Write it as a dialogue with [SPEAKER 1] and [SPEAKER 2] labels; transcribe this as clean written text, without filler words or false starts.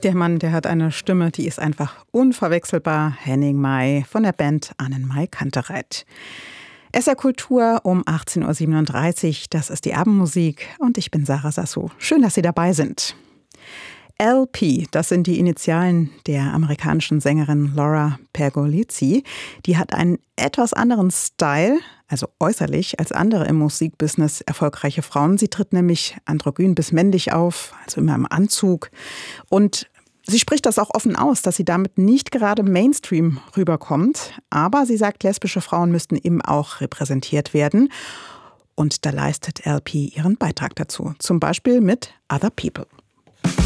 [SPEAKER 1] Der Mann, der hat eine Stimme, die ist einfach unverwechselbar. Henning Mai von der Band Annenmai Kantereit. SR Kultur um 18.37 Uhr, das ist die Abendmusik und ich bin Sarah Sasso. Schön, dass Sie dabei sind. LP, das sind die Initialen der amerikanischen Sängerin Laura Pergolizzi. Die hat einen etwas anderen Style, also äußerlich, als andere im Musikbusiness erfolgreiche Frauen. Sie tritt nämlich androgyn bis männlich auf, also immer im Anzug. Und sie spricht das auch offen aus, dass sie damit nicht gerade Mainstream rüberkommt. Aber sie sagt, lesbische Frauen müssten eben auch repräsentiert werden. Und da leistet LP ihren Beitrag dazu. Zum Beispiel mit Other People.